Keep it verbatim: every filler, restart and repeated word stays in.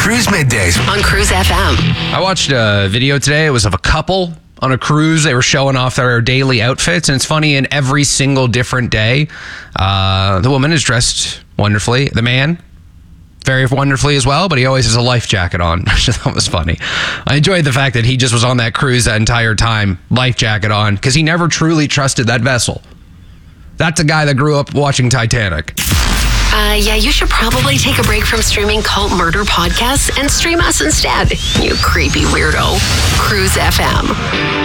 Cruise Middays on Cruise F M. I watched a video today. It was of a couple on a cruise. They were showing off their daily outfits, and it's funny, in every single different day, uh, the woman is dressed wonderfully. The man, very wonderfully as well, but he always has a life jacket on, which I thought was funny. I enjoyed the fact that he just was on that cruise that entire time, life jacket on, because he never truly trusted that vessel. That's a guy that grew up watching Titanic. Uh, yeah, you should probably take a break from streaming cult murder podcasts and stream us instead, you creepy weirdo. Cruise F M.